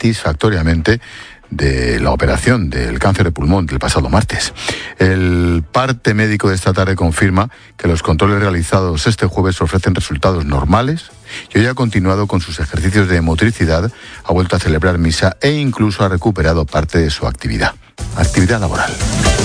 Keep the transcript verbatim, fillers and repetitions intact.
satisfactoriamente de la operación del cáncer de pulmón del pasado martes. El parte médico de esta tarde confirma que los controles realizados este jueves ofrecen resultados normales y hoy ha continuado con sus ejercicios de motricidad, ha vuelto a celebrar misa e incluso ha recuperado parte de su actividad, actividad laboral.